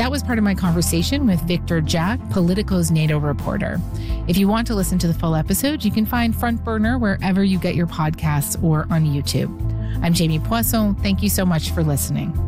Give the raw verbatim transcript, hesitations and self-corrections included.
That was part of my conversation with Victor Jack, Politico's NATO reporter. If you want to listen to the full episode, you can find Front Burner wherever you get your podcasts or on YouTube. I'm Jamie Poisson. Thank you so much for listening.